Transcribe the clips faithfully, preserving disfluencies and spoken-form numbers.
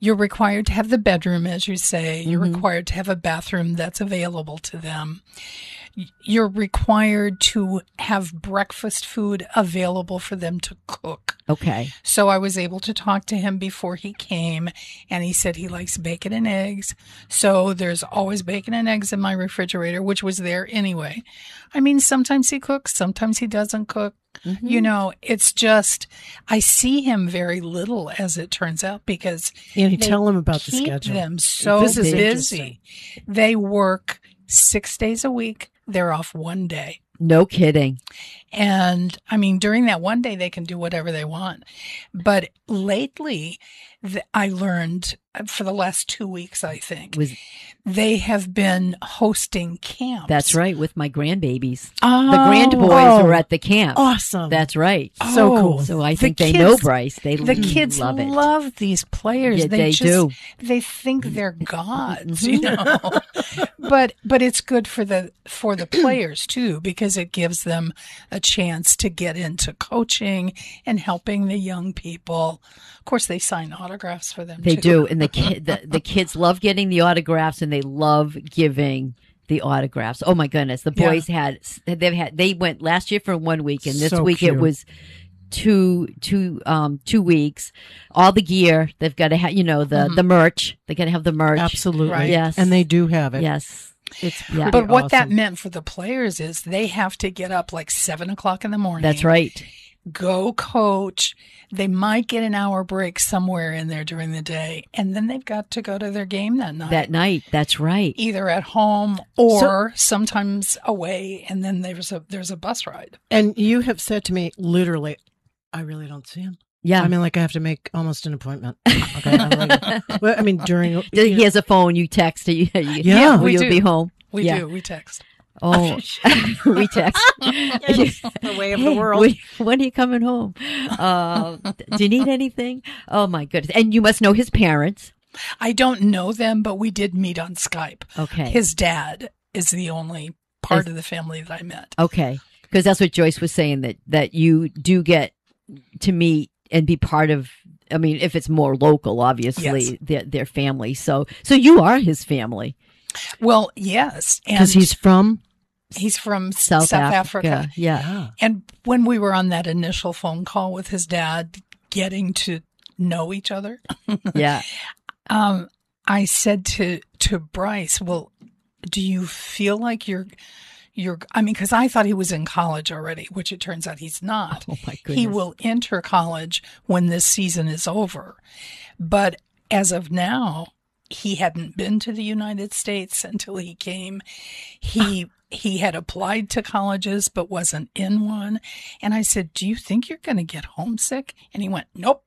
You're required to have the bedroom, as you say. You're Mm-hmm. required to have a bathroom that's available to them. You're required to have breakfast food available for them to cook. Okay. So I was able to talk to him before he came, and he said he likes bacon and eggs. So there's always bacon and eggs in my refrigerator, which was there anyway. I mean, sometimes he cooks, sometimes he doesn't cook. Mm-hmm. You know, it's just, I see him very little, as it turns out, because And you they tell them about the keep schedule. them so This is busy. interesting. They work six days a week. They're off one day. No kidding. And I mean, during that one day, they can do whatever they want. But lately, th- I learned uh, for the last two weeks, I think, Was they have been hosting camps. That's right, with my grandbabies. Oh, The grandboys oh. were at the camp. Awesome. That's right. So Oh, cool. So I the think they kids- know Bryce. They The kids love it. love these players. Yeah, they, they just, do. They think they're gods, you know. but but it's good for the for the players too, because it gives them a chance to get into coaching and helping the young people. Of course, they sign autographs for them. They too. do, and the, kid, the the kids love getting the autographs, and they love giving the autographs. Oh my goodness, the Yeah. boys had they've had they went last year for one week, and this So week cute. it was two two um two weeks. All the gear they've got to have, you know, the the merch. They got to have the merch. Absolutely. Right. Yes. And they do have it. Yes. It's Yeah. pretty But what that awesome. meant for the players is they have to get up like seven o'clock in the morning. That's right. Go coach. They might get an hour break somewhere in there during the day, and then they've got to go to their game that night. That night. That's right. Either at home or sometimes away, and then there's a there's a bus ride. And you have said to me, literally, I really don't see him. Yeah. I mean, like I have to make almost an appointment. Okay. I'm like, well, I mean, during. he has a phone. You text. You, you, Yeah, we you'll do. be home. We Yeah. do. We text. Oh, we text. the way of the Hey, world. When, when are you coming home? Uh, do you need anything? Oh my goodness! And you must know his parents. I don't know them, but we did meet on Skype. Okay. His dad is the only part Is- of the family that I met. Okay, because that's what Joyce was saying, that that you do get to meet and be part of. I mean, if it's more local, obviously, Yes. their their family. So so you are his family. Well, yes, and Because he's from. he's from S- South, South, Africa. Africa. Yeah. Yeah. And when we were on that initial phone call with his dad, getting to know each other, Yeah. um, I said to to Bryce, "Well, do you feel like you're you're?" I mean, because I thought he was in college already, which it turns out he's not. Oh my goodness. He will enter college when this season is over, but as of now, he hadn't been to the United States until he came. He he had applied to colleges but wasn't in one. And I said, "Do you think you're going to get homesick?" And he went, "Nope."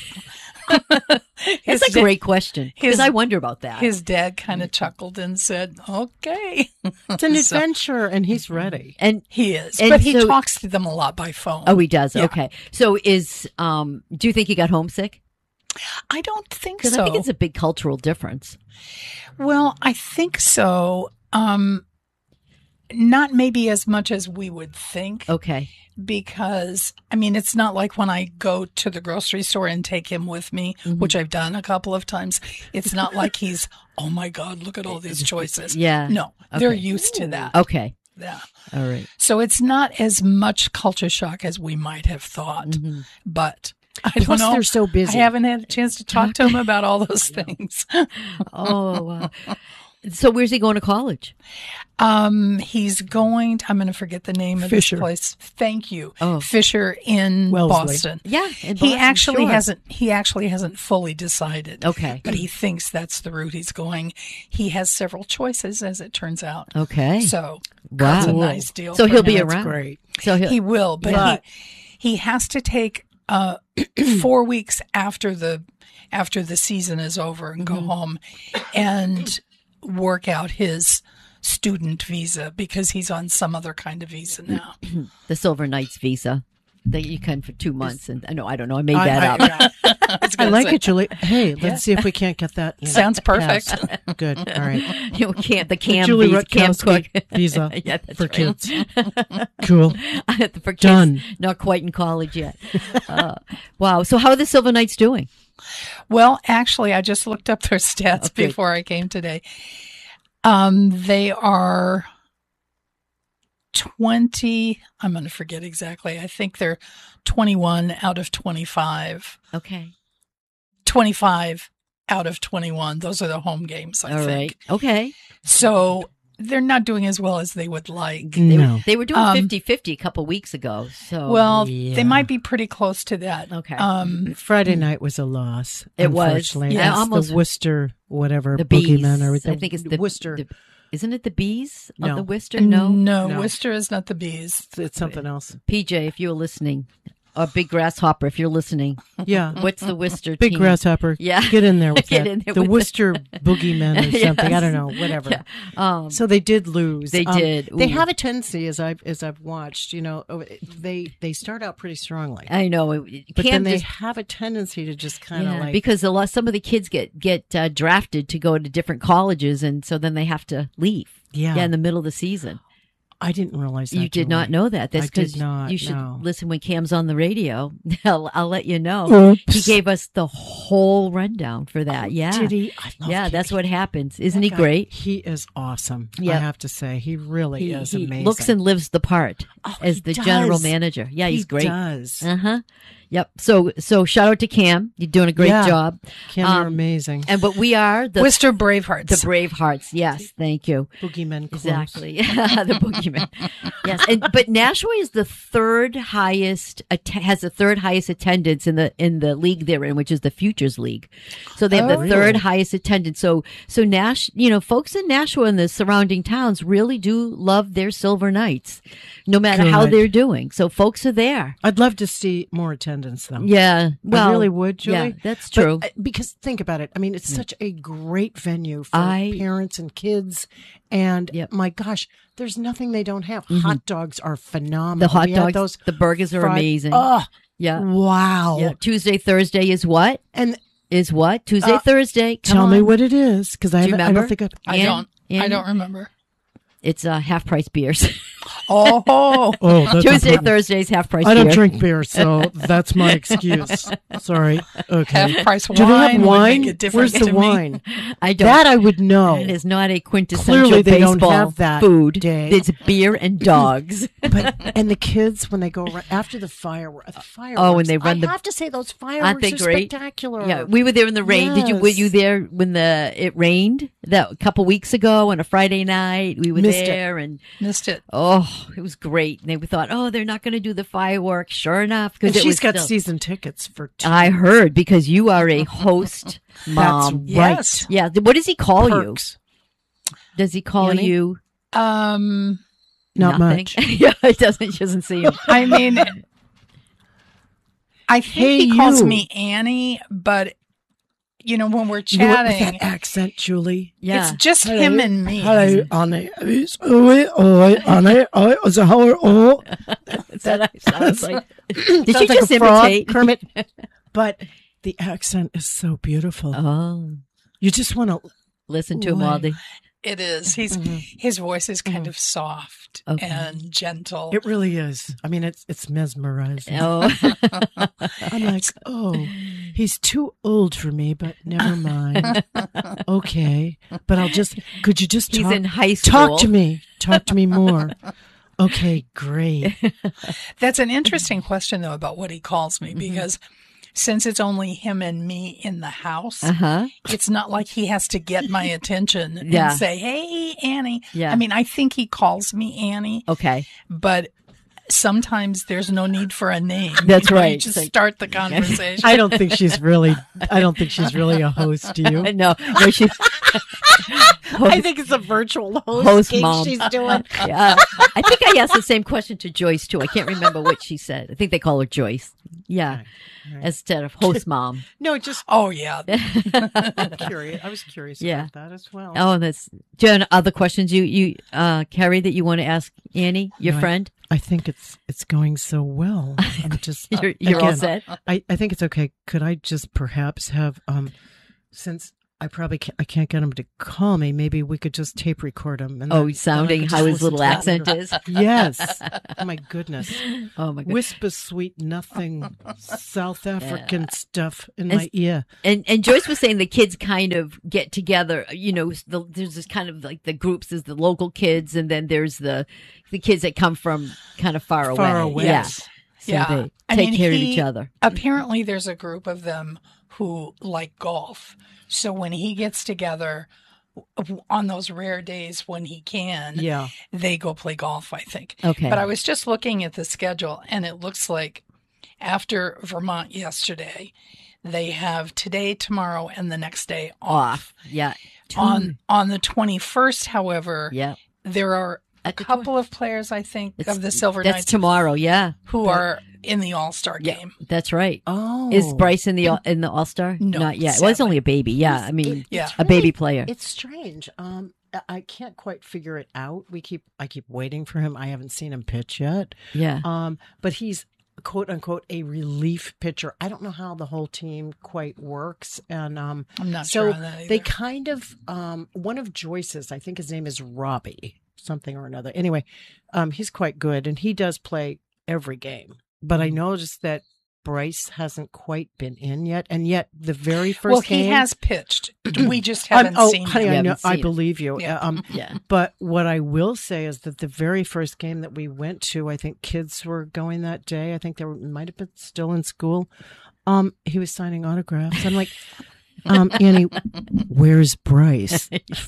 His That's a da- great question, because his- I wonder about that. His dad kind of chuckled and said, "Okay." It's an So- adventure, and he's ready. and He is, And but he so- talks to them a lot by phone. oh, he does. Yeah. Okay. So is um, do you think he got homesick? I don't think Because so. I think it's a big cultural difference. Well, I think so. Um, not maybe as much as we would think, Okay. because I mean, it's not like when I go to the grocery store and take him with me, Mm-hmm. which I've done a couple of times. It's not like he's, "Oh my God, look at all these choices." Yeah. No, they're Okay. used to that. Okay. Yeah. All right. So it's not as much culture shock as we might have thought, Mm-hmm. but I don't Plus, know. they're so busy. I haven't had a chance to talk to him about all those things. Oh, wow. So where's he going to college? Um, he's going to, I'm going to forget the name of Fisher. this place. Thank you. Oh. Fisher in Wellesley. Boston. Yeah. in He Boston, actually sure. hasn't, he actually hasn't fully decided. Okay. But he thinks that's the route he's going. He has several choices, as it turns out. Okay. So Wow. that's a nice deal. So for he'll him. be That's around. great. So he'll, He will, but, But- he, he has to take, uh, four weeks after the, after the season is over and Mm-hmm. go home and work out his student visa, because he's on some other kind of visa now. the Silver Knights visa that you can for two months. And I know, I don't know. I made I- that I- up. I, was I gonna like say, it, Julie. Hey, let's Yeah. see if we can't get that. you know, Sounds perfect. passed. Good. All right. You know, camp, the camp Julie visa, camp Rutkowski cook. visa Yeah, that's for right. kids. Cool. for kids, Done. not quite in college yet. Uh, wow. So how are the Silver Knights doing? Well, actually, I just looked up their stats Okay. before I came today. Um, they are twenty. I'm going to forget exactly. I think they're twenty-one out of twenty-five. Okay. twenty-five out of twenty-one. Those are the home games, I All think. right. Okay. So they're not doing as well as they would like. They, No. they were doing Um, fifty-fifty a couple weeks ago. So Well, yeah. they might be pretty close to that. Okay. Um, Friday night was a loss. It was. unfortunately. Yeah, It's almost- the Worcester, whatever, the bees. boogeyman or I think it's the Worcester. the- isn't it the bees of No. the Worcester? No. no, No. Worcester is not the bees. It's, it's something else. P J, if you're listening, or Big Grasshopper, if you're listening, Yeah. what's the Worcester Big team? grasshopper. Yeah. Get in there with Get that. in there the with Worcester boogeyman or something. I Yes. don't know. Whatever. Yeah. Um, So they did lose. They Um, did. They Ooh. have a tendency, as I've as I've watched. You know, oh, they they start out pretty strongly, I know. It, but Cam then they just- have a tendency to just kind of yeah, like because a lot some of the kids get get uh, drafted to go to different colleges, and so then they have to leave. yeah. Yeah, in the middle of the season. I didn't realize that You did not Julie. know that. That's I did because not, you should no. listen when Cam's on the radio. I'll, I'll let you know. He gave us the whole rundown for that. Yeah. Did he? I love Yeah, Kiki. that's what happens. Isn't That he guy, great? He is awesome. Yeah. I have to say, he really He, is he amazing. looks and lives the part Oh, as he the general does. manager. Yeah, He he's great. Does Uh huh. Yep. So so shout out to Cam. You're doing a great Yeah. job. Kim, um, you're amazing. And but we are the Worcester Bravehearts. the Bravehearts. Yes, thank you. Boogeyman close. Exactly. The boogeyman. Yes. And but Nashua is the third highest att- has the third highest attendance in the in the league they're in, which is the Futures League. So they have Oh, the third really? highest attendance. So so Nash, you know, folks in Nashua and the surrounding towns really do love their Silver Knights, no matter how Good. they're doing. So folks are there. I'd love to see more attendance, though. Yeah. Well, I really would, Julie. Yeah, that's But, true. uh, because think about it. I mean, it's such a great venue for I- parents and kids. And Yep. my gosh, there's nothing they don't have. Hot dogs are phenomenal. the hot We had dogs, those the burgers are fried- amazing. Oh, yeah. wow. Yeah. Tuesday, Thursday is what? And Is what? Tuesday, Uh, Thursday. Come tell me on. what it is, because I, Do you haven't- I remember? don't think I. I Ann- don't. I Ann? don't remember. It's uh, half price beers. Oh, Oh, that's Tuesday, important. Thursdays, half price I don't beer. drink beer, so that's my excuse. Sorry. Okay. half price wine. Do they have would wine? Make it different Where's to the me. wine? I don't. That I would know. It is not a quintessential Clearly they don't baseball have that food. day. It's beer and dogs. But and the kids when they go around, after the fireworks, the fireworks. Oh, when they run I the- have to say those Aren't fireworks they are great? spectacular. Yeah, we were there in the rain. Did you? Were Yes. you there when the it rained that a couple weeks ago on a Friday night? We were Missed it. there, and Missed it. oh, it was great. And they thought, oh, they're not going to do the fireworks. Sure enough, And because she's got still, season tickets for two. I heard because you are a host mom. That's right. Yes. Yeah. What does he call Perks. you? Does he call Annie? you? Um, Not nothing? much. Yeah, it doesn't. She doesn't see him. I mean, I think Hey, he calls you. me Annie, but you know when we're You know what, with chatting, that accent, Julie. Yeah. it's just him and me. Hello, Annie. It's oi, oi, Annie. Oi, is it how? Oh, That sounds like. Did sounds you like just a frog, imitate? Kermit? But the accent is so beautiful. Oh, You just want to. listen to him Why? all day. It is. He's Mhm. his voice is kind of soft Okay. and gentle. It really is. I mean, it's it's mesmerizing. Oh, I'm like, oh, he's too old for me, but never mind. Okay, but I'll just. Could you just he's talk, in high school. talk to me? Talk to me more. Okay, great. That's an interesting question though about what he calls me because since it's only him and me in the house, Uh huh. it's not like he has to get my attention Yeah. and say, "Hey, Annie." Yeah. I mean, I think he calls me Annie, Okay. but sometimes there's no need for a name. That's You know, right. You just It's like- start the conversation. I don't think she's really. I don't think she's really a host. Do you? No, no, she. I think it's a virtual host, Host gig mom. she's doing. Yeah, I think I asked the same question to Joyce too. I can't remember what she said. I think they call her Joyce. Yeah, Right. instead of host mom. No, just Oh yeah. curious. I was curious Yeah. about that as well. Oh, that's. Do you have other questions you you uh Carrie that you want to ask Annie, your No, I- friend? I think it's it's going so well. I'm just You're, you're all again, set. I, I think it's okay. Could I just perhaps have um since I probably can't, I can't get him to call me. Maybe we could just tape record him. And Oh, then- sounding then I could how just his little listen to accent is. him. Yes. Oh my goodness. Oh my god. Whisper sweet nothing South African stuff in And- my ear. And and Joyce was saying the kids kind of get together. You know, the, there's this kind of like the groups. There's the local kids, and then there's the the kids that come from kind of far, Far away. away. Yeah. Yes. So Yeah. they I take mean, care of he- each other. Apparently, there's a group of them who like golf. So when he gets together w- on those rare days when he can, Yeah. they go play golf, I think. Okay. But I was just looking at the schedule, and it looks like after Vermont yesterday, they have today, tomorrow, and the next day off. Off. Yeah. On on the twenty-first, however, Yeah. there are a At the couple of players, I think, It's- of the Silver That's Knights tomorrow. Yeah. who are in the All-Star Yeah. game. That's right. Oh. Is Bryce in the in the All Star? No, Not yet. Well, it's sadly. only a baby. Yeah. I mean, It- Yeah. it's a baby really- player. It's strange. Um, I- I can't quite figure it out. We keep, I keep waiting for him. I haven't seen him pitch yet. Yeah. Um, but he's quote unquote a relief pitcher. I don't know how the whole team quite works, and um, I'm not so sure on that either. they kind of um, one of Joyce's, I think his name is Robbie something or another. Anyway, um, he's quite good, and he does play every game. But I noticed that Bryce hasn't quite been in yet, and yet the very first well, game, he has pitched. We just I'm- haven't oh, seen honey, him. I You know, haven't I seen him. believe you. Yeah. Uh, Um, Yeah. but what I will say is that the very first game that we went to, I think kids were going that day. I think they were, might have been still in school. Um, he was signing autographs. I'm like, um, Annie, where's Bryce?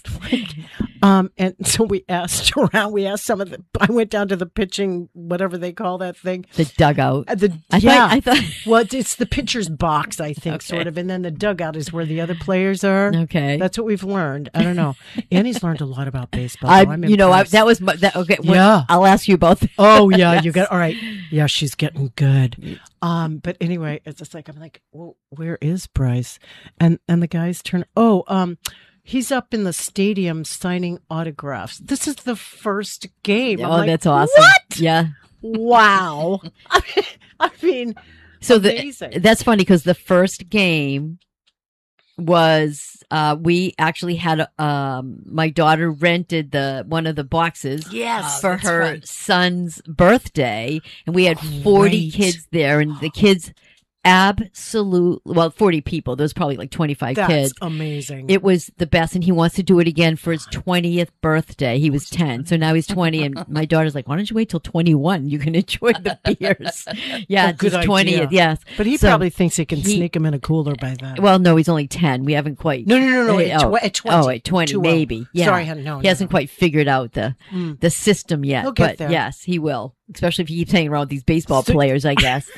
um, and so we asked around. We asked some of the. I went down to the pitching, whatever they call that thing. The dugout. Uh, The I yeah. thought. I thought. well, it's the pitcher's box, I think, Okay. sort of, and then the dugout is where the other players are. Okay. That's what we've learned. I don't know. Annie's learned a lot about baseball. I, I'm you know, I, impressed. that was my, that. Okay. well, Yeah. I'll ask you about that. Oh yeah, you Yes. got all right. Yeah, she's getting good. Um, but anyway, it's just like I'm like, well, where is Bryce? And and the guys turn. Oh, um, he's up in the stadium signing autographs. This is the first game. I'm Oh, like, that's awesome. What? Yeah. Wow. I mean, I mean So the, amazing. that's funny because the first game was uh we actually had um my daughter rented the one of the boxes yes, for that's her fun. son's birthday, and we had forty Great. kids there, and the kids absolute well forty people. There was probably like twenty-five that's kids. amazing. It was the best, and he wants to do it again for his twentieth birthday. He was ten, so now he's twenty, and my daughter's like, "Why don't you wait till twenty-one? You can enjoy the beers." Yeah, Oh, it's good his twentieth. idea. Yes, but he so probably thinks he can he- sneak him in a cooler by then. well, no, he's only ten. We haven't quite. no, no, no, no. Eh, At, oh, tw- at twenty. Oh, at twenty, Too maybe. old. Yeah. Sorry, honey, no, he no, hasn't no. quite figured out the Mm. the system yet. He'll get but there. yes, he will. Especially if he keeps hanging around with these baseball So- players, I guess.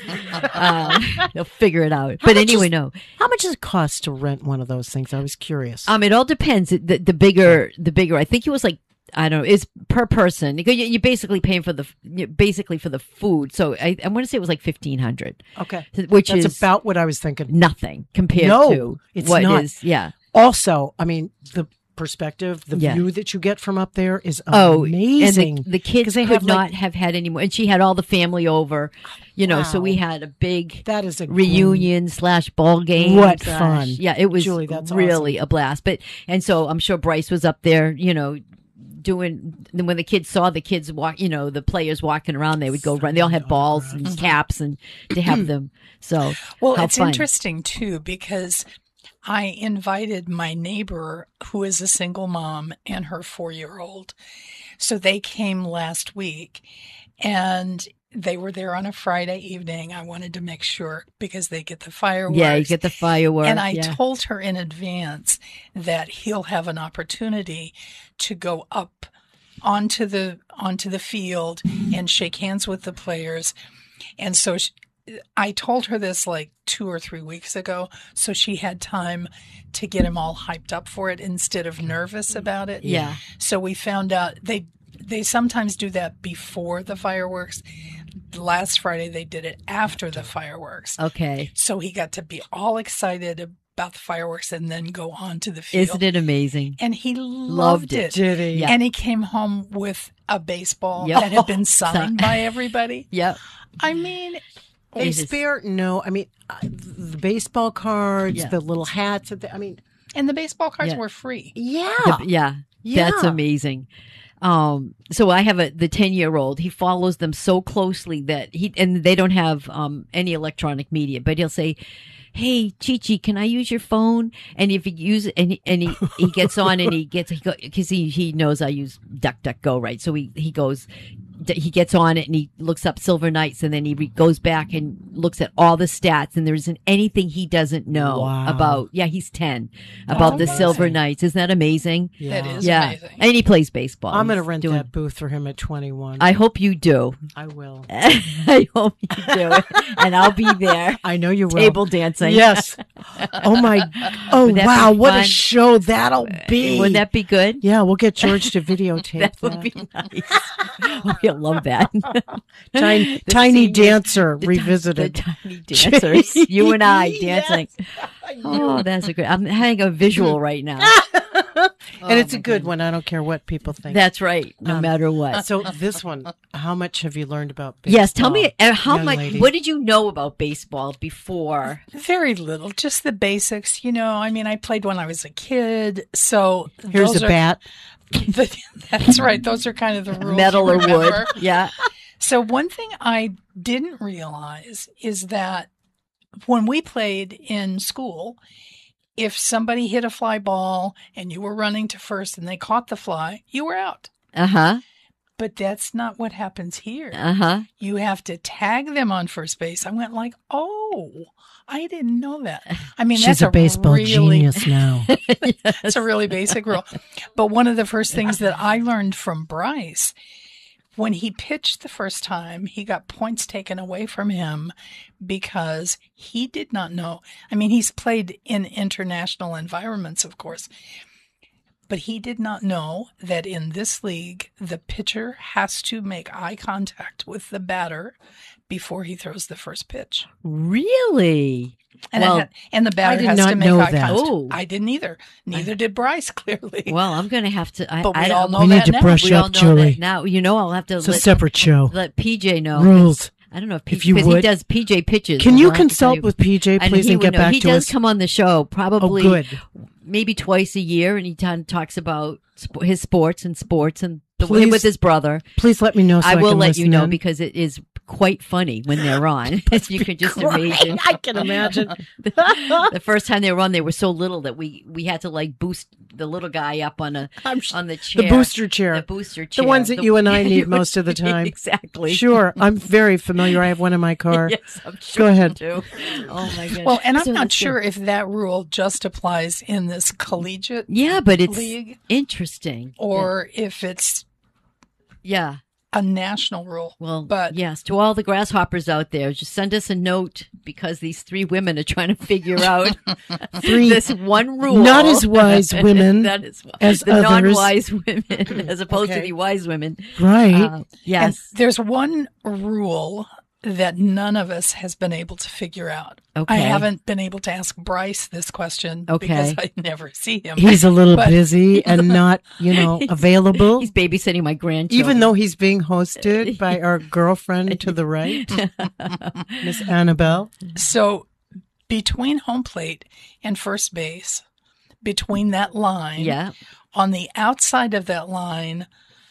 uh, he'll figure it out. But much anyway, is- no. How much does it cost to rent one of those things? I was curious. Um, it all depends. The, the bigger, the bigger. I think it was like I don't know. It's per person. You- You're basically paying for the you're basically for the food. So I, I want to say it was like fifteen hundred, okay, which that's is about what I was thinking. nothing compared No, to it's what not. is- Yeah. Also, I mean, the perspective, the Yeah. view that you get from up there is Oh, amazing. and the, the kids 'Cause they could have, like- not have had any more. And she had all the family over, you know. So Wow. we had a big that is a reunion slash ball game. What slash- fun. Yeah, it was Julie, that's really a blast. But and so I'm sure Bryce was up there, you know, doing then when the kids saw the kids walk, you know, the players walking around, they would go run. They all had balls and caps and to have them. So Well, how it's fun. interesting too because I invited my neighbor who is a single mom and her four-year-old. So they came last week and they were there on a Friday evening. I wanted to make sure because they get the fireworks. Yeah, you get the fireworks. And I yeah. told her in advance that he'll have an opportunity to go up onto the onto the field and shake hands with the players. And so she, I told her this like two or three weeks ago, so she had time to get him all hyped up for it instead of nervous about it. Yeah. So we found out they they sometimes do that before the fireworks. Last Friday they did it after the fireworks. Okay. So he got to be all excited about the fireworks and then go on to the field. Isn't it amazing? And he loved, Loved it. it. Did he? Yeah. And he came home with a baseball Yep. that had been signed by everybody. Yep. I mean, They It is- spare no. I mean, uh, the baseball cards, Yeah. the little hats. that they- I mean, And the baseball cards Yeah. were free. Yeah. The- yeah, Yeah. that's amazing. Um, so I have a the ten year old. He follows them so closely that he and they don't have um any electronic media, but he'll say, "Hey, Chi-Chi, can I use your phone?" And if he uses and he, and he, he gets on and he gets he because he he knows I use DuckDuckGo, right? So he he goes. He gets on it and he looks up Silver Knights and then he re- goes back and looks at all the stats and there isn't anything he doesn't know Wow. about. Yeah, he's ten about the amazing. Silver Knights. Isn't that amazing? Yeah. That is Yeah, amazing. and he plays baseball. I'm going to He's rent doing- that booth for him at twenty-one. I hope you do. I will. I hope you do, and I'll be there. I know you will. Table dancing. Yes. Oh my. Oh Would that wow! be What a fun? show that'll be. Would that be good? Yeah, we'll get George to videotape That that. would be nice. Oh, you'll love that. Tiny, The tiny seniors- dancer the ti- revisited. The tiny dancers. You and I Yes. dancing. Oh, that's a great. I'm having a visual right now. and it's Oh, a my good one. I don't care what people think. That's right. No Um, matter what. So this one, how much have you learned about baseball? Yes. Tell me uh, how young much. lady? What did you know about baseball before? Very little, just the basics. You know, I mean, I played when I was a kid, so Here's those a are, bat. That's right. Those are kind of the rules. Metal you or wood? remember. Yeah. So one thing I didn't realize is that when we played in school, if somebody hit a fly ball and you were running to first and they caught the fly, you were out. Uh huh. But that's not what happens here. Uh huh. You have to tag them on first base. I went like, oh, I didn't know that. I mean, She's that's a baseball really, genius now. It's a really basic rule. But one of the first things that I learned from Bryce, when he pitched the first time, he got points taken away from him because he did not know. I mean, he's played in international environments, of course, but he did not know that in this league, the pitcher has to make eye contact with the batter before he throws the first pitch. Really? And, Well, it ha- and the batter I did has not to make know eye that. contact. Oh. I didn't either. Neither did Bryce, clearly. Well, I'm going to have to. I, But we I all don't- know we that need to now. brush We all up, know Julie. that now. You know, I'll have to It's a let, separate show. let P J know. Rules. I don't know if, P J, If you because he would. does P J pitches. Can and you I'll have to tell consult you- with P J, and please, he and would get know. back He to does us? come on the show Oh, probably good. maybe twice a year, and he t- talks about sp- his sports and sports and the way Please- with his brother. Please let me know. So I I will can let you listen know in. because it is quite funny when they're on. If you could just imagine. I can imagine. The first time they were on, they were so little that we we had to like boost the little guy up on a I'm sh- on the chair, the booster chair. the booster chair, The ones that you and I need most of the time. Exactly. Sure, I'm very familiar. I have one in my car. Yes, I'm sure Go ahead. you do. Oh my goodness. Well, and I'm So not that's sure good. if that rule just applies in this collegiate Yeah, but it's league interesting. or if it's yeah. a national rule. Well, but yes, to all the grasshoppers out there, just send us a note because these three women are trying to figure out Three this one rule. not as wise women that is as the others. non-wise women, as opposed to Okay. the wise women. Right. Uh, and yes. there's one rule that none of us has been able to figure out. Okay. I haven't been able to ask Bryce this question Okay. because I never see him. He's a little But- busy and not, you know, available. He's babysitting my grandchildren. Even though he's being hosted by our girlfriend to the right, Miss Annabelle. So between home plate and first base, between that line, yeah, on the outside of that line,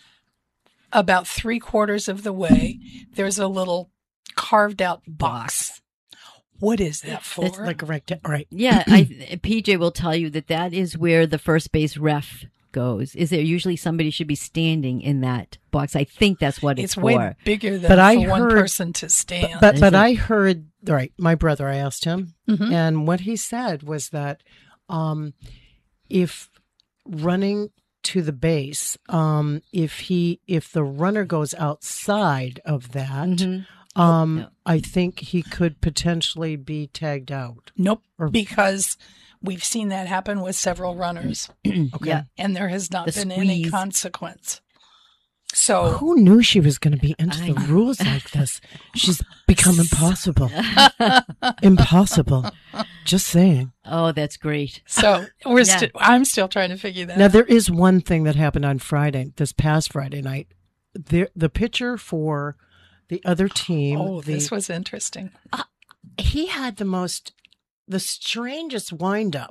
about three quarters of the way, there's a little carved out box. What is that for? It's like a rectangle. Right. yeah. I, P J will tell you that that is where the first base ref goes. Is there usually somebody should be standing in that box? I think that's what it's, it's way for. bigger than But I for one heard- person to stand. But Is but it? I heard right. My brother, I asked him, Mhm. and what he said was that um, if running to the base, um, if he if the runner goes outside of that, Mhm. um, Yeah. I think he could potentially be tagged out. Nope, Or- because we've seen that happen with several runners, Okay. Yeah. and there has not The been any squeeze. consequence. So Who knew she was going to be into I the know. rules like this? She's become impossible. Impossible. Just saying. Oh, that's great. So we're Yeah. still. I'm still trying to figure that Now, out. there is one thing that happened on Friday, this past Friday night. The, the pitcher for the other team, Oh, the, this was interesting. he had the most, the strangest wind up.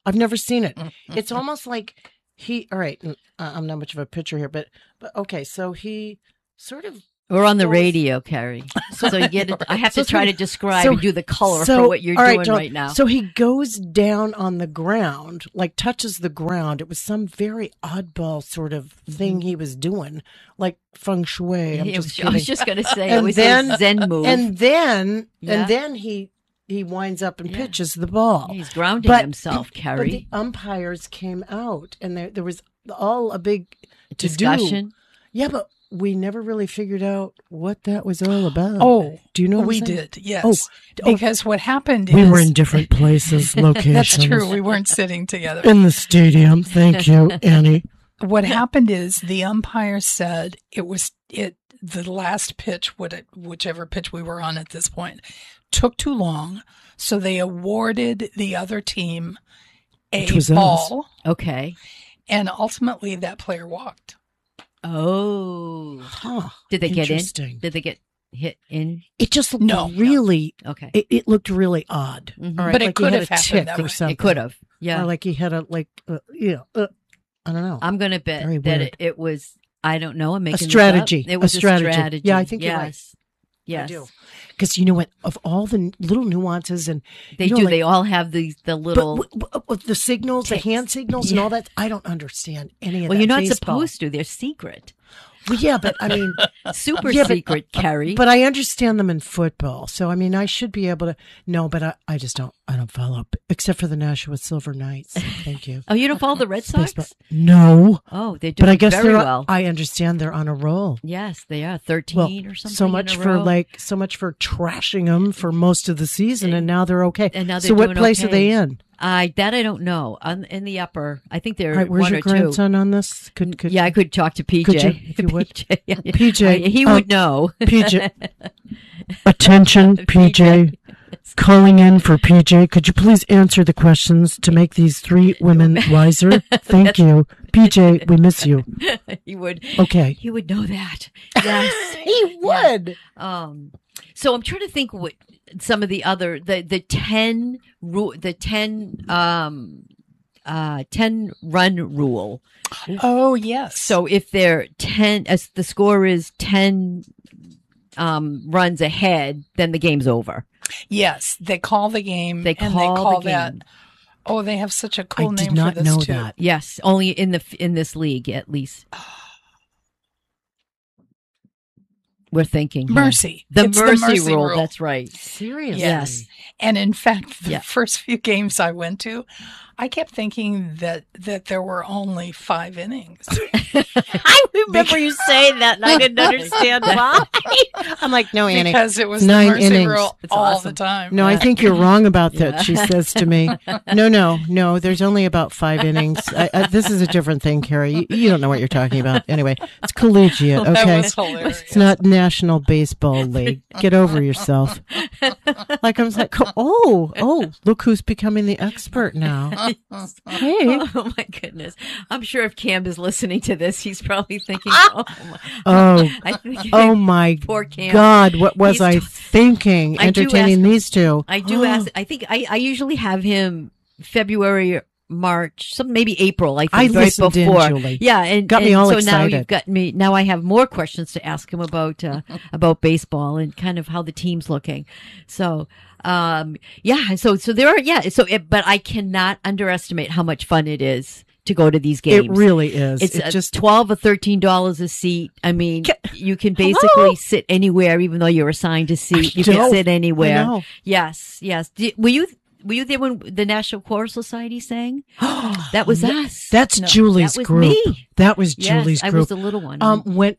I've never seen it. It's almost like he. All right, uh, I'm not much of a pitcher here, but but okay. So he sort of. We're on the goes- radio, Carrie. So you get it. I have So to try he- to describe so- and do the color so- for what you're all right, doing John, right now. So he goes down on the ground, like touches the ground. It was some very oddball sort of thing he was doing, like feng shui. I'm It just was- kidding. I was just going to say it And was then- a Zen move. and then Yeah. and then he he winds up and Yeah. pitches the ball. He's grounding But- himself, But Carrie. the umpires came out, and there there was all a big to Discussion. Yeah, but we never really figured out what that was all about. Oh, do you know? what we I'm saying? did, yes. Oh, oh. Because what happened We is were in different places, locations. that's true. We weren't sitting together. In the stadium. Thank you, Annie. What happened is the umpire said it was it the last pitch, what it, whichever pitch we were on at this point, took too long, so they awarded the other team a Which was us. ball, Okay. and ultimately that player walked. Oh. Huh. Did they get in? Interesting. Did they get hit in? It just looked No, no. really. Okay. It, it looked really odd. Mhm. All right, But it like he could had have a happened tick that or way. something. It could have. Yeah. Or like he had a like, uh, you know, uh, I don't know. I'm going to bet Very that weird. it, it was, I don't know, I'm making this up. strategy. It was A a strategy. strategy. Yeah, I think you're yes. right. Yes. I do. Because you know what? Of all the n- little nuances and They you know, do. like- They all have the, the but, little. w- w- with the signals, the Ticks. hand signals, and Yeah. all that, I don't understand any of well, that. you're not baseball. supposed to. They're secret. Well, yeah, but I mean, Super Yeah, but- secret, Carrie. but I understand them in football, so I mean, I should be able to. No, but I, I just don't. I don't follow, except for the Nashua Silver Knights. Thank you. oh, you don't follow the Red Sox? Baseball. No, Oh, they're doing but I guess very they're. well. I understand they're on a roll. yes, they are. thirteen Well, or something. so in much a for row. like so much for trashing them for most of the season, and now they're okay. And now they're so, what doing place are okay. they in? I that I don't know. On, in the upper, I think they're All right, where's one your or two. grandson on this? Could could Yeah, I could talk to P J. Could you, if you would? P J, yeah. P J, I- he uh, would know. P J, attention, P J, calling in for P J. Could you please answer the questions to make these three women wiser? Thank you, P J. We miss you. he would. Okay, He would know that. Yes. he would. Um. So I'm trying to think what some of the other the the ten rule the ten um uh ten run rule. Oh yes. So if they're ten, as the score is ten um runs ahead, then the game's over. yes, they call the game. They and call they call the that. game. Oh, they have such a cool I name did not for this know too. that. Yes, only in the in this league at least. We're thinking here. Mercy. The It's mercy, rule, That's right. Seriously. Yes. And in fact, the Yeah. first few games I went to, I kept thinking that that there were only five innings. I remember you saying that, and I didn't understand why. I'm like, no, Annie. because it was Nine the mercy innings. rule That's all awesome. the time. No, I think you're wrong about that. Yeah. She says to me, "No, no, no. There's only about five innings. I, I, this is a different thing, Carrie. You, you don't know what you're talking about. Anyway, it's collegiate. That Okay, was hilarious. it's not National Baseball League. Get over yourself." Like I was like, "Oh, oh, look who's becoming the expert now." Hey, Oh my goodness! I'm sure if Cam is listening to this, he's probably thinking, "Oh, my, oh, I think, oh my poor Cam." God, what was He's I t- thinking? I do Entertaining ask- these two. I do ask. I think I, I usually have him February, March, some maybe April. I think I right listened in, before. Julie. Yeah, and Got me and all so now excited. you've got me. Now I have more questions to ask him about uh, about baseball and kind of how the team's looking. So, um, yeah. So so there are yeah. So it, but I cannot underestimate how much fun it is to go to these games. It really is. It's it uh, just twelve or thirteen dollars a seat. I mean, Ca- you can basically Hello? sit anywhere, even though you're assigned a seat. You know. can sit I anywhere. know. Yes, yes. Did, were you were you there when the National Choral Society sang? That was us. That's No, Julie's that was group. me. That was Yes, Julie's I group. was the little one. Um, when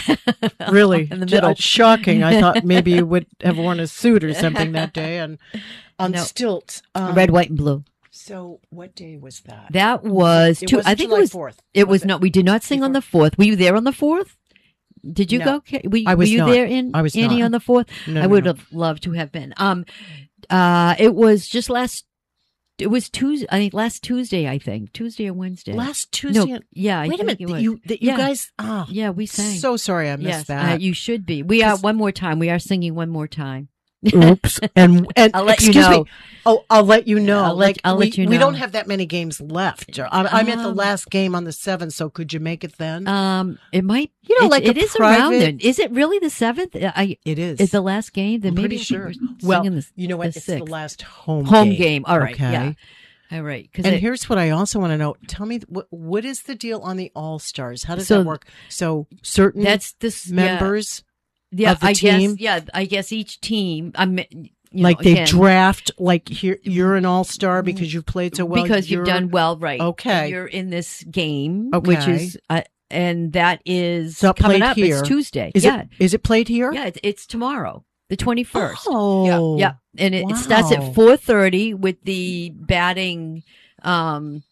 really in the middle. uh, shocking. I thought maybe you would have worn a suit or something that day, and on No. stilts. Um, Red, white, and blue. So, what day was that? That was It two. wasn't I think July it was. fourth. It was it? not. We did not sing on the fourth. Were you there on the fourth? Did you No. go? Ca- Were, I was were you not. there in I was Annie not. on the fourth? No, I no, would no. have loved to have been. Um, uh, it was just last. It was Tuesday. I think last Tuesday. I think Tuesday or Wednesday. Last Tuesday. No, yeah. I Wait a think minute. it that was. you that you Yeah. guys. Oh, Yeah, we sang. so sorry I missed yes, that. Uh, you should be. We are 'Cause- one more time. We are singing one more time. Oops. And and I'll let you excuse know. me. Oh, I'll let you know. I'll let- like I'll we, let you we know. don't have that many games left. I'm, I'm at the Um, last game on the seventh, so could you make it then? Um, it might. You know, it, like it a is around private- then. Is it really the seventh? I it is. is the last game. Then I'm maybe pretty sure. we're Well, singing the, you know what? the It's the sixth. last home home game. game. All right. Okay. Yeah. All right. Because And here's what I also want to know. Tell me, what, what is the deal on the All Stars? How does So that work? So certain that's this yeah. members, Yeah, of the I team? guess. Yeah, I guess each team. I'm. You like know, they again, draft, like here, you're an All Star because you've played so well. because you've you're- done well, right? Okay. And you're in this game, which Okay. is, uh, and that is So coming played up. here. It's Tuesday. Is yeah, it? Is it played here? yeah. It's, it's tomorrow, the twenty first. Oh, Yeah, and it, it starts wow. at four thirty with the batting, um,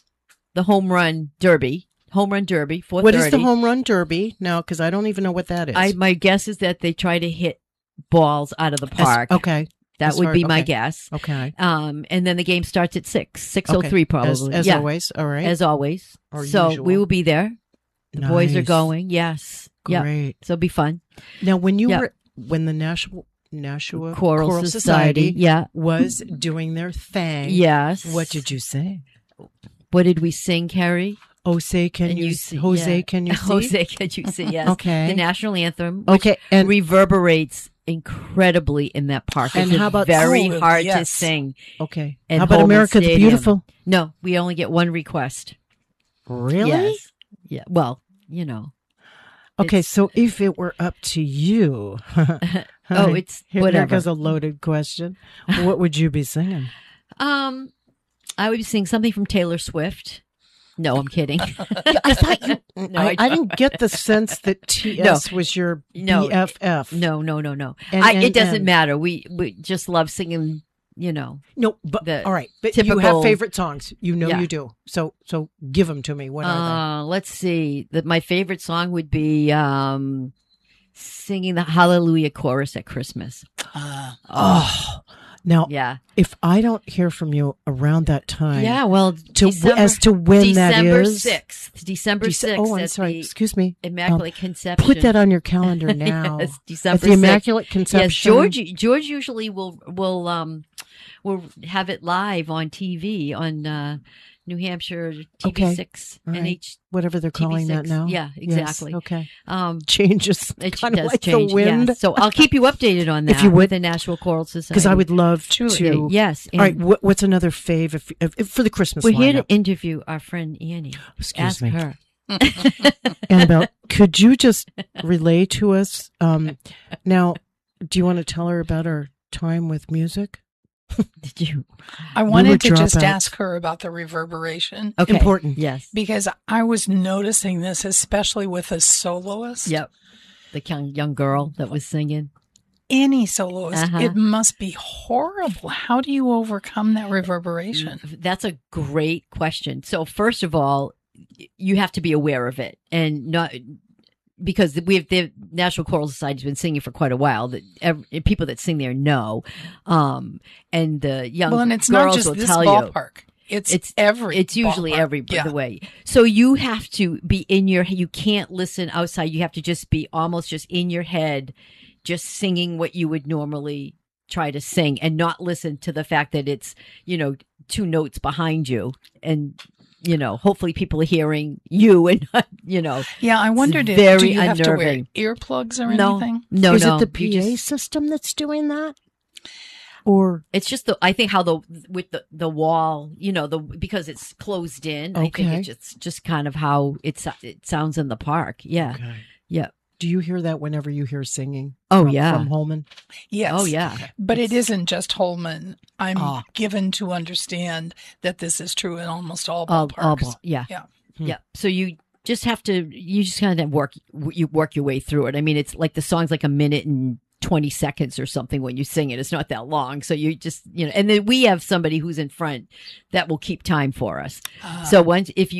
the home run derby. Home run derby. Four thirty. What is the home run derby now? Because I don't even know what that is. I my guess is that they try to hit balls out of the As- park. okay. That as would far- be my okay. guess. Okay. Um, and then the game starts at six, six oh three Okay. probably. As, as yeah, always. All right. as always. Or so usual. we will be there. The boys are Nice. going. Yes. Yeah. Great. So it'll be fun. Now, when you Yeah. were when the National Nashua Choral, Choral Society. Society Yeah. was doing their thing, Yes. what did you say? What did we sing, Carrie? Oh, say can And you, you see, see- Jose? yeah. Can you see? Jose, can you see? Yes. Okay. The national anthem. Which Okay, and reverberates incredibly in that park. And It's how about- very Oh, hard to yes. sing? okay. and How about Holman America the Stadium. Beautiful? No, we only get one request. Really? Yes. Yeah. Well, you know. Okay, It's- so if it were up to you, Oh, it's here, whatever. Here goes a loaded question. What would you be singing? Um, I would sing something from Taylor Swift. No, I'm kidding. I thought you. No, I, I- I didn't get the sense that T S was your No. B F F. No, no, no, no. And- I, and- it doesn't and- matter. We we just love singing. You know, No, but The all right. But you typical- have favorite songs. You know Yeah. you do. So so give them to me. What are uh, let's see. That my favorite song would be um, singing the Hallelujah chorus at Christmas. Uh, they? Oh, now Yeah, if I don't hear from you around that time, yeah. Well, to December, as to when that December is sixth, December Dece- sixth. Oh, I'm at sorry. the Excuse me. Immaculate Conception. Put that on your calendar now. Yes, At December the sixth. Immaculate Conception. Yes, George. George usually will will um will have it live on T V on uh, New Hampshire T V Okay. six All right. and H Whatever they're T V calling that six. now. Yeah, Yes, exactly. okay. Um, Changes. it Kind of does like change. the wind. Yeah. So I'll keep you updated on that. If you would. with the Nashville Choral Society, Because I would love Truly, to. Yes. All right. and What, what's another fave if, if, if- for the Christmas We're here lineup? to interview our friend Annie. Excuse Ask me. her. Annabelle, could you just relay to us? Um, now, do you want to tell her about our time with music? Did you? I were wanted to just dropouts. ask her about the reverberation Okay. Important. Yes. because I was noticing this, especially with a soloist. Yep. The young young girl that was singing. Any soloist, Uh-huh. it must be horrible. How do you overcome that reverberation? That's a great question. So first of all, you have to be aware of it and not because we have the National Choral Society has been singing for quite a while. That every, people that sing there know, um, and the young Well, and it's girls not just will this tell you. ballpark. It's, It's- every. It's usually ballpark. every Yeah. the way. So you have to be in your. You can't listen outside. You have to just be almost just in your head, just singing what you would normally try to sing, and not listen to the fact that it's you know two notes behind you, and you know hopefully people are hearing you and not you know. Yeah, I wondered if very do you have to wear Mm-hmm. unnerving. earplugs or No, anything? no, Is no. it the You P A just- system that's doing that? Or It's just the I think how the with the the wall, you know, the because it's closed in. I think Okay. it's just just kind of how it's it sounds in the park. Yeah, okay. yeah. Do you hear that whenever you hear singing? Oh from, yeah. from Holman. Yes. Oh yeah. But it isn't just Holman. I'm Ah. given to understand that this is true in almost all All, ballparks. all ball. Yeah. Yeah. Hmm. Yeah. So you just have to you just kind of work you work your way through it. I mean, it's like the song's like a minute and twenty seconds or something when you sing it. It's not that long. So you just, you know, and then we have somebody who's in front that will keep time for us. Ah. So once if you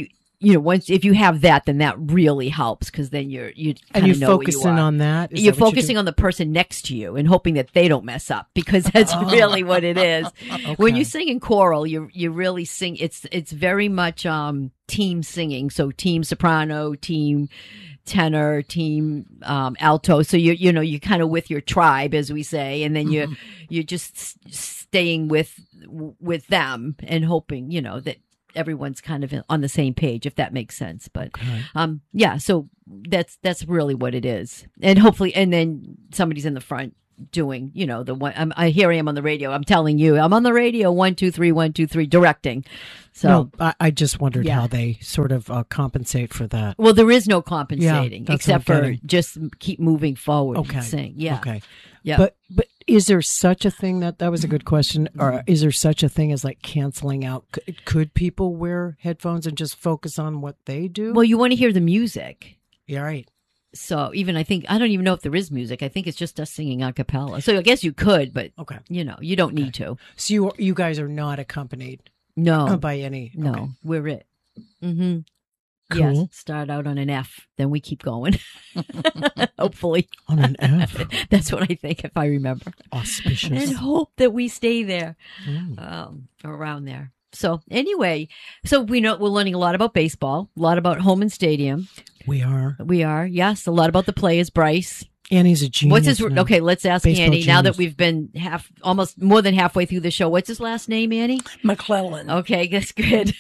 you know, once if you have that, then that really helps because then you're you And you're know where you focusing are. on that? Is You're that what you focusing do? on the person next to you and hoping that they don't mess up because that's really what it is. When you sing in choral, you you really sing. It's it's very much um, team singing. So team soprano, team tenor, team um, alto. So you you know you kind of with your tribe, as we say, and then you Mm-hmm. you're just s- staying with with them and hoping you know that everyone's kind of on the same page, if that makes sense. But Okay. um, yeah, so that's that's really what it is, and hopefully, and then somebody's in the front doing, you know, the one. I'm, I here I am on the radio. I'm telling you, I'm on the radio. One, two, three, one, two, three, directing. So. No, I, I just wondered Yeah. how they sort of uh, compensate for that. Well, there is no compensating that's except what I'm for getting. just keep moving forward Okay. and sing. Yeah. Okay. Yeah. But but is there such a thing that that was a good question? Mm-hmm. Or is there such a thing as like canceling out? C- Could people wear headphones and just focus on what they do? well, you want to hear the music. yeah, right. So even I think I don't even know if there is music. I think it's just us singing a cappella. So I guess you could, but Okay. you know, you don't need to. So you you guys are not accompanied No. by any. No, okay. we're it. Mm-hmm. Cool. Yes, start out on an F, then we keep going. Hopefully. On an F. That's what I think, if I remember. Auspicious. And hope that we stay there, Mm. um, around there. So anyway, so we know we're learning a lot about baseball, a lot about home and stadium. We are. We are, yes, a lot about the players. Bryce, Annie's a genius. what's his? now. Okay, let's ask Baseball Annie. Now that genius. we've been half, almost more than halfway through the show. What's his last name, Annie? McClellan. Okay, that's good.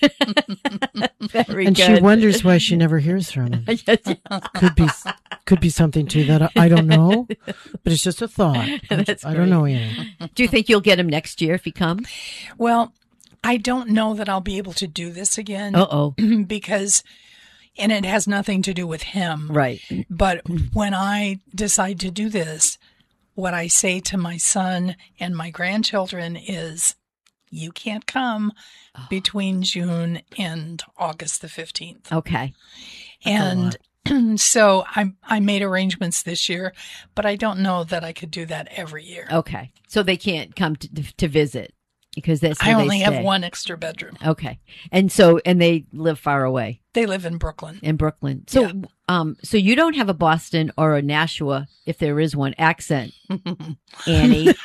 Very And good. she wonders why she never hears from him. Yes, Could be could be something to that. I, I don't know, but it's just a thought. That's I don't great. know, Annie. Do you think you'll get him next year if he comes? Well, I don't know that I'll be able to do this again Uh oh. because, and it has nothing to do with him. Right. But when I decide to do this, what I say to my son and my grandchildren is, you can't come between June and August the fifteenth. Okay. And so I I made arrangements this year, but I don't know that I could do that every year. Okay. So they can't come to, to visit because that's I where they only have stay. one extra bedroom. Okay. And so, and they live far away They live in Brooklyn. in Brooklyn. So, Yeah. um, so you don't have a Boston or a Nashua, if there is one, accent, Annie.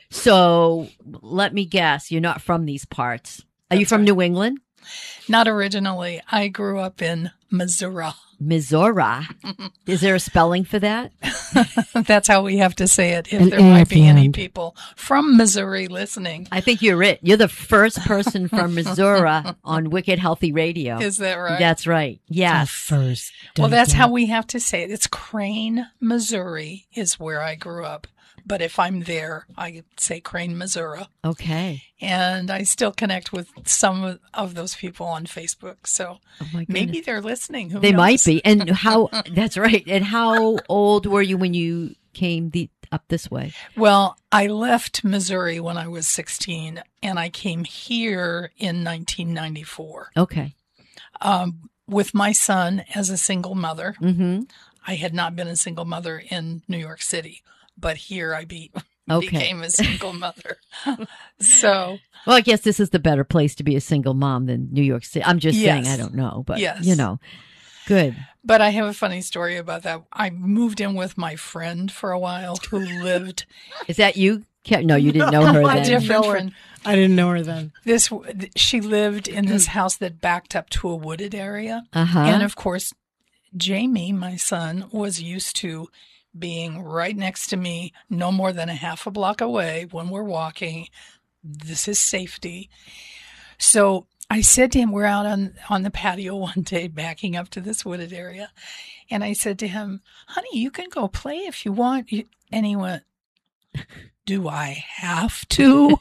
So let me guess, you're not from these parts. Are you That's from right. New England? Not originally. I grew up in Missouri. Missouri. Is there a spelling for that? That's how we have to say it if An there A might at be the any end. people from Missouri listening. I think you're it. You're the first person from Missouri on Wicked Healthy Radio. Is that right? That's right. Yes. First. Well, that's Dun, how dun. we have to say it. It's Crane, Missouri is where I grew up. But if I'm there, I say Crane, Missouri. Okay. And I still connect with some of- of those people on Facebook. So Oh my goodness. maybe they're listening. Who They knows? might be. And how, that's right. And how old were you when you came the, up this way? Well, I left Missouri when I was sixteen, and I came here in nineteen ninety-four Okay. um, with my son as a single mother. Mm-hmm. I had not been a single mother in New York City, but here I be, Okay. became a single mother. So, Well, I guess this is the better place to be a single mom than New York City. I'm just saying, Yes. I don't know, but Yes. you know, good. but I have a funny story about that. I moved in with my friend for a while who lived Is that you? Ca- No, you didn't know her a then. different know her. friend. I didn't know her then. This she lived in this house that backed up to a wooded area. Uh-huh. And of course, Jamie, my son, was used to being right next to me, no more than a half a block away when we're walking. This is safety. So I said to him, we're out on, on the patio one day, backing up to this wooded area. And I said to him, honey, you can go play if you want. And he went, do I have to?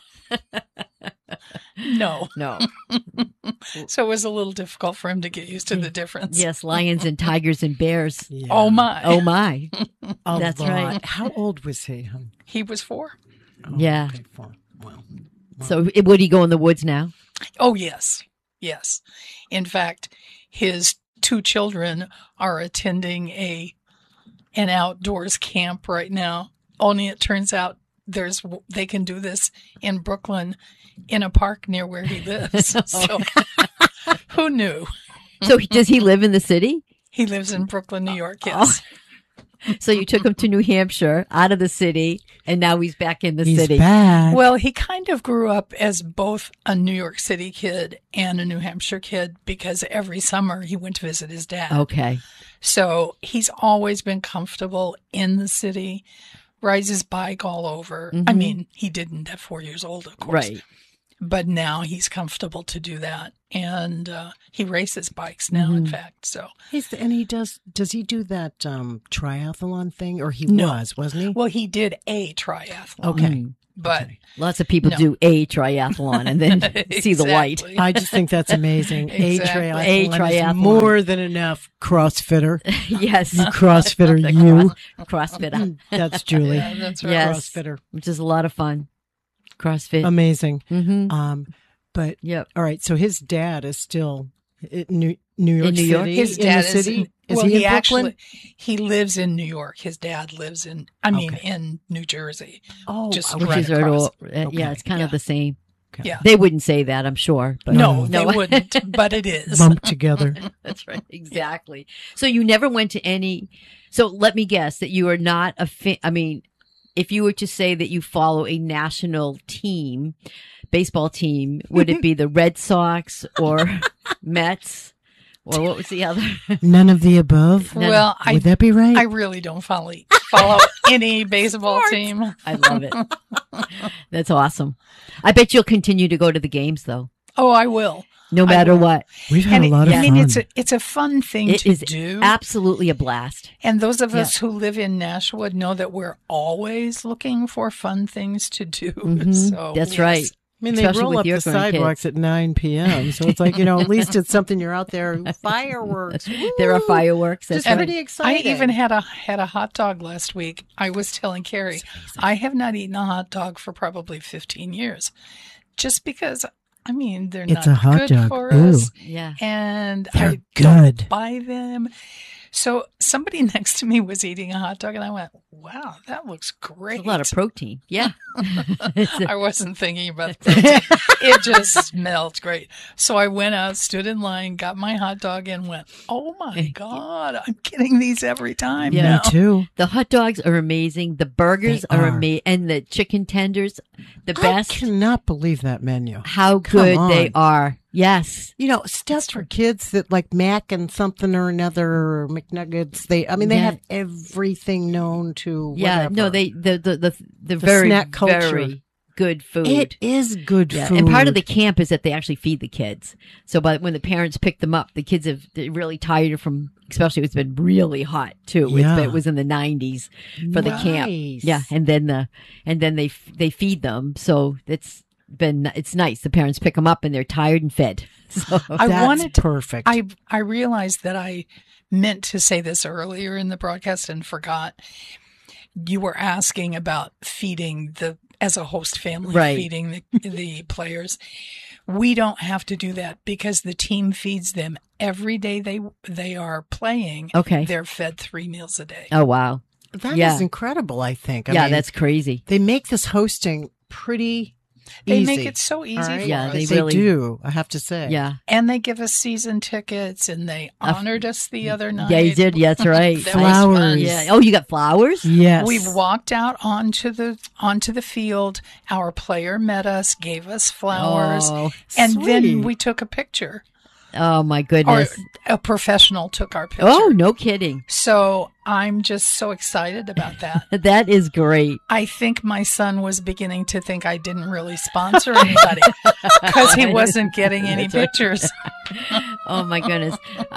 No. No. So it was a little difficult for him to get used to the difference. Yes, lions and tigers and bears. Yeah. Oh, my. Oh my. A that's lot. right. How old was he? huh? He was four. Oh, Yeah. Okay, four. Wow. So it- would he go in the woods now? Oh, yes. Yes. In fact, his two children are attending a an outdoors camp right now. Only it turns out there's they can do this in Brooklyn in a park near where he lives. So who knew? So does he live in the city? He lives in Brooklyn, New York. Yes. So you took him to New Hampshire, out of the city, and now he's back in the He's city. back. Well, he kind of grew up as both a New York City kid and a New Hampshire kid because every summer he went to visit his dad. Okay. So he's always been comfortable in the city, rides his bike all over. I mean, he didn't at four years old, of course. Right. But now he's comfortable to do that. And uh, he races bikes now, in fact. So, He's, and he does, does he do that um, triathlon thing? Or he No. was, wasn't he? well, he did a triathlon. Okay. Mm. But Lots of people No. do a triathlon and then see the white. Exactly. I just think that's amazing. Exactly. A triathlon, A triathlon. is more than enough. CrossFitter. Yes. CrossFitter, The you. cross- CrossFit, That's Julie. Yeah, that's right. Yes. CrossFitter. which is a lot of fun. CrossFit. Amazing. mm-hmm. Um, but Yep. all right, so his dad is still in New, New York In New City. York? His in dad the is, city. in, Is well, he, he, in Brooklyn? actually he lives in New York. His dad lives in, I mean, Okay. in New Jersey. Oh, just okay. Which right is right across. all, uh, yeah, it's kind of Yeah. the same. Okay. Yeah. They wouldn't say that, I'm sure. But No, no. they wouldn't, but it is. Bumped together. That's right. Exactly. So you never went to any. So let me guess that you are not a fan. I mean, if you were to say that you follow a national team, baseball team, would it be the Red Sox or Mets? Or what was the other? None of the above. Well, I Would that be right? I really don't follow follow any baseball team. I love it. That's awesome. I bet you'll continue to go to the games though, Oh, I will. no matter what. We've had And a it- lot of I fun. mean, it's a it's a fun thing It to is do. absolutely a blast. And those of Yeah. us who live in Nashua know that we're always looking for fun things to do. Mhm. So That's yes. right. I mean, they especially roll with up your the grandkids. sidewalks at nine p.m. So it's like, you know, at least it's something you're out there. Fireworks. There are Woo! fireworks. That's Just right. pretty I exciting. even had a had a hot dog last week. I was telling Carrie, I have not eaten a hot dog for probably fifteen years, just because. I mean, they're It's not a hot good dog. for Ooh. us, Yeah. and They're I good. don't buy them. So somebody next to me was eating a hot dog, and I went, "Wow, that looks great." It's a lot of protein. Yeah. It's a- I wasn't thinking about the protein. It just smelled great. So I went out, stood in line, got my hot dog, and went, "Oh my God, I'm getting these every time Yeah. now." Me too. the hot dogs are amazing. The burgers They are, are. amazing. And the chicken tenders, the I best. cannot believe that menu. How Come good they on. are. Yes. You know, stuff for kids that like Mac and something or another, or McNuggets. They, I mean, they Yeah. have everything known to. Yeah. whatever. No, they, the, the, the, the, The very, snack culture. very good food. It is good Yeah, food. and part of the camp is that they actually feed the kids. So, but when the parents pick them up, the kids have they're really tired from, especially it's been really hot too. It's Yeah. been- It was in the nineties for the camp. Nice. Yeah, and then the and then they f- they feed them. So it's been it's nice. The parents pick them up and they're tired and fed. So I That's wanted to, perfect. I I realized that I meant to say this earlier in the broadcast and forgot. You were asking about feeding the as a host family, Right. feeding the, the players. We don't have to do that because the team feeds them every day they they are playing. Okay. They're fed three meals a day. oh wow, That is yeah. incredible. I think. I yeah, mean, that's crazy. they make this hosting pretty. They easy. make it so easy All right? for Yeah, us. they They really- do. I have to say. Yeah, And they give us season tickets, and they Uh, honored us the other night. yeah, you did. Yeah, that's right. That was Flowers. fun. Yeah. Oh, you got flowers. Yes. We walked out onto the onto the field. Our player met us, gave us flowers, Oh, and sweet. then we took a picture. oh my Or goodness. a professional took our picture. Oh, no kidding. So I'm just so excited about that. That is great. I think my son was beginning to think I didn't really sponsor anybody because he wasn't getting any That's right. pictures. Oh my goodness.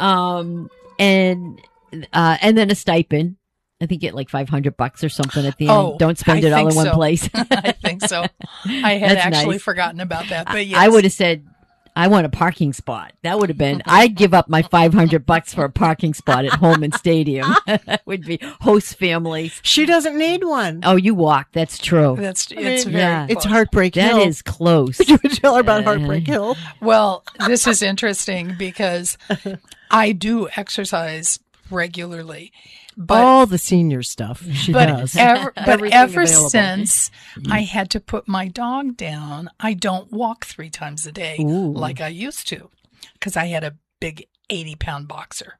Um, and, uh, and then a stipend. I think get like five hundred bucks or something at the end. Oh, Don't spend I it all in think one so. place. I think so. I had That's actually nice. forgotten about that, but yes. I would have said, I want a parking spot. That would have been, I'd give up my five hundred bucks for a parking spot at Holman Stadium. That would be host families. She doesn't need one. Oh, you walk. That's true. That's I mean, it's very yeah. It's close. Heartbreak That Hill. is close. You would tell her about Heartbreak Hill. Well, this is interesting because I do exercise regularly, but All the senior stuff she but does. ever, but Everything ever available. since I had to put my dog down, I don't walk three times a day Ooh. like I used to because I had a big eighty pound boxer.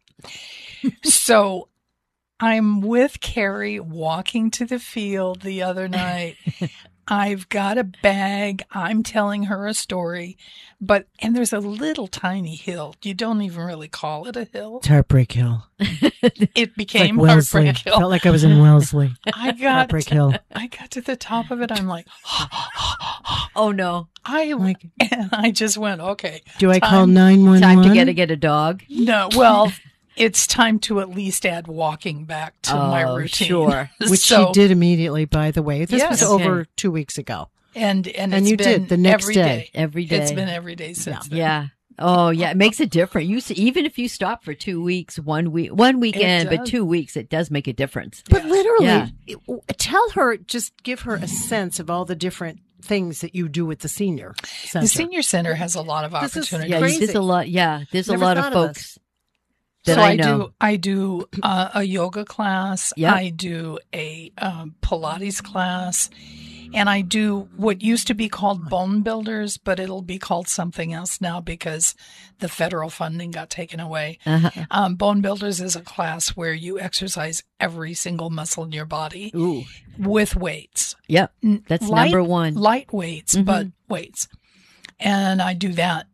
So I'm with Carrie walking to the field the other night. I've got a bag. I'm telling her a story, but, and there's a little tiny hill. You don't even really call it a hill. It's Heartbreak Hill. It became Like Wellesley. Heartbreak Hill. Felt like I was in Wellesley. I got, Heartbreak Hill. I got to the top of it. I'm like, Oh no! I, Like- and I just went, okay. Do I time- call nine one one? Time to get to get a dog. No, well, it's time to at least add walking back to my Oh, routine. sure. Which So- she did immediately, by the way. This Yes. was Okay. over two weeks ago. And and, And it's you been did the next every day. Every day. It's been every day since then. Yeah. Oh, yeah. It makes a difference. You see, even if you stop for two weeks, one week, one weekend, but does. two weeks, it does make a difference. But literally, Yeah. it- tell her, just give her a sense of all the different things that you do at the senior center. The senior center has a lot of This is- opportunities. Yeah, Crazy. there's a lot. Yeah, there's Never a lot of thought of folks that so I I, know. do I do uh, a yoga class. Yep. I do a um, Pilates class. And I do what used to be called Bone Builders, but it'll be called something else now because the federal funding got taken away. Uh-huh. Um, Bone Builders is a class where you exercise every single muscle in your body Ooh. with weights. Yep. N- That's light- number one. Light weights, Mhm. but weights. And I do that,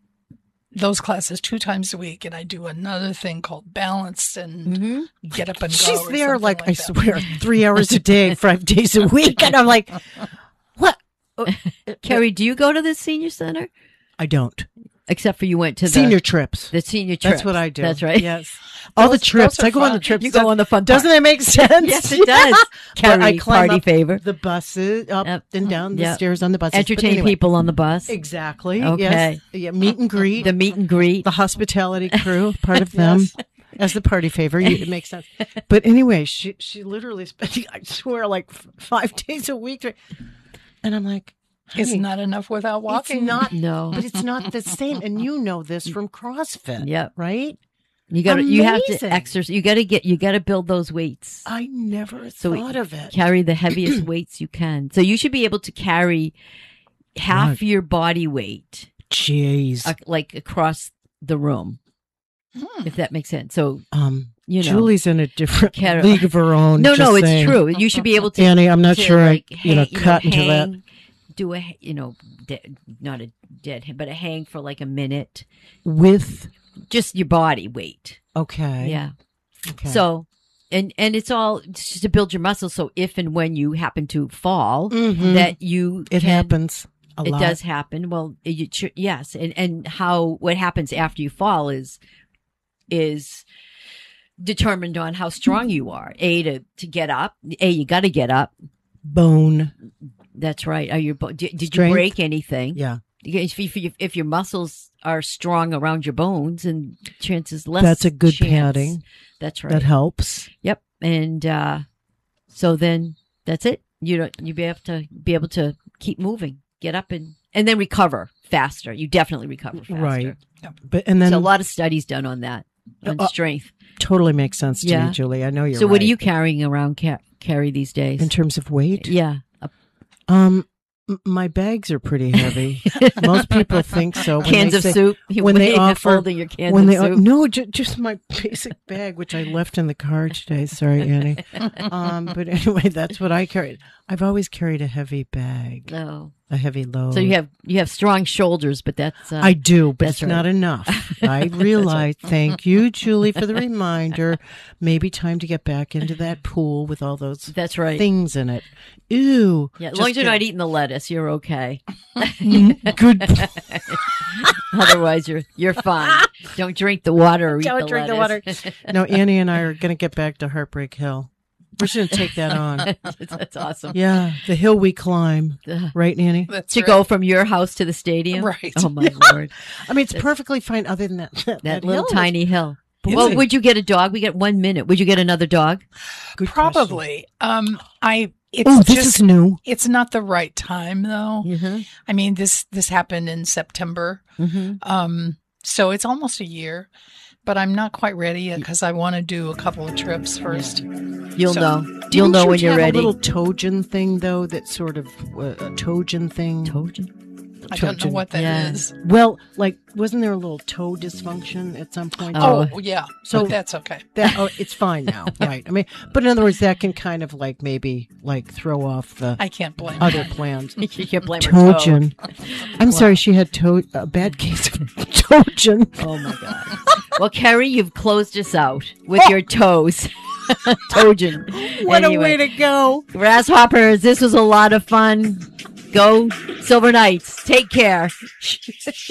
those classes two times a week. And I do another thing called Balance and hmm Get Up and Go. She's or there something like, I that. swear, three hours a day, five days a week. And I'm like, what? Carrie, do you go to the senior center? I don't. Except for you went to Senior the, trips. the senior trip. That's what I do. That's right. Yes. All the Those- trips. those are I go on fun. the trips. You go on the fun Doesn't part. that make sense? Yes, it does. But I Carrie, climb party up favor. the buses, up Yep. and down the Yep. stairs on the buses. But Entertain anyway. people on the bus. Exactly. Okay. Yes. Yeah. Meet and greet. The meet and greet. the hospitality crew, part of them, as the party favor. You, it makes sense. But anyway, she she literally spent, I swear, like f- five days a week. And I'm like, It's honey, not enough without walking. It's not, No. but it's not the same. And you know this from CrossFit. Yep. Right? You got to you have to Amazing. exercise. You got to get you got to build those weights. I never So thought of it. Carry the heaviest weights you can. So you should be able to carry half Right. your body weight Jeez. uh, like across the room. Hmm. If that makes sense. So, Um, you know. Julie's in a different Carol- league of her own. no, just no, it's saying. true. You should be able to Annie, I'm not to, sure like, I, you know, hang- cut into that. hang, do a, you know, de- not a dead, but a hang for like a minute. With, Just your body weight. okay. Yeah. Okay. So, and and it's all it's just to build your muscles. So if and when you happen to fall, Mhm. that you it can- happens a it lot. does happen. Well, you, ch- yes, and and how what happens after you fall is is determined on how strong you are. A to to get up. A you got to get up. Bone. That's right. Are you bo- did, did you Strength. break anything? Yeah. If, if, if your muscles are strong around your bones, and chances less. That's a good chance. padding. That's right. That helps. Yep. And uh, so then that's it. You don't you be able to be able to keep moving, get up and and then recover faster. You definitely recover faster. Right. But and then So a lot of studies done on that on Uh, strength. totally makes sense to Yeah. me, Julie. I know you're So what right. are you carrying around, ca- carry these days? in terms of weight? yeah. A Um, m- my bags are pretty heavy. Most people think so. When cans they of say- soup. You when they wait, offer- folding your cans when of they soup. no, ju- just my basic bag, which I left in the car today. Sorry, Annie. Um, but anyway, that's what I carried. I've always carried a heavy bag, No. a heavy load. So you have you have strong shoulders, but that's uh, I do, but That's it's right. not enough. I realize. Thank you, Julie, for the reminder. Maybe time to get back into that pool with all those that's right. things in it. Ew. Yeah, as Just long as you're not kidding. eating the lettuce, you're okay. Good. Otherwise, you're you're fine. Don't drink the water or eat Don't the drink the lettuce. No, Annie and I are going to get back to Heartbreak Hill. We're just going to take that on. That's awesome. Yeah, the hill we climb. Ugh. Right, Annie? That's To right. go from your house to the stadium, Right. Oh my lord, I mean, it's perfectly fine other than that. That, that little hill is- tiny hill. Is Well, it? would you get a dog? We get one minute. Would you get another dog? Good question. Probably. Um, I. It's Oh, this just. is new. It's not the right time though. Mm-hmm. I mean, this this happened in September. Mm-hmm. Um, so it's almost a year, but I'm not quite ready yet because I want to do a couple of trips first. You'll So- know. Didn't You'll know you when you're have ready. A little Tojan thing, though, that sort of uh, a Tojan thing. Tojan? I don't know Togen. what that is. Yeah. Well, like, wasn't there a little toe dysfunction at some point? Oh. Oh, yeah. So- So that's okay. That oh, it's fine now, right? I mean, but in other words, that can kind of like maybe like throw off the I can't blame other her. plans. You can't blame her. toe. Togen. I'm sorry, she had to- a bad case of Togen. Oh my god. Well, Kerry, you've closed us out with your toes. Togen. What Anyway, a way to go! Grasshoppers, this was a lot of fun. Go Silver Knights. Take care.